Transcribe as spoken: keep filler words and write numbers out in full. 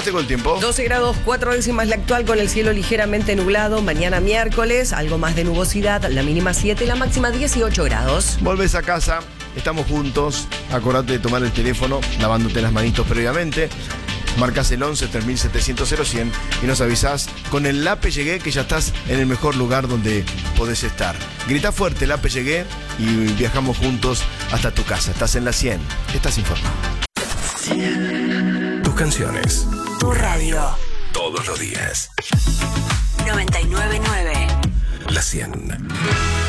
pronóstico del tiempo. doce grados, cuatro décimas la actual, con el cielo ligeramente nublado. Mañana miércoles, algo más de nubosidad. La mínima siete, la máxima dieciocho grados. Volvés a casa, estamos juntos. Acordate de tomar el teléfono, lavándote las manitos previamente. Marcás el once, tres mil setecientos, cero cien y nos avisás con el Lape Llegué que ya estás en el mejor lugar donde podés estar. Gritá fuerte, Lape Llegué, y viajamos juntos hasta tu casa. Estás en la cien, estás informado. Tus canciones. Tu radio. Todos los días. noventa y nueve punto nueve. La cien.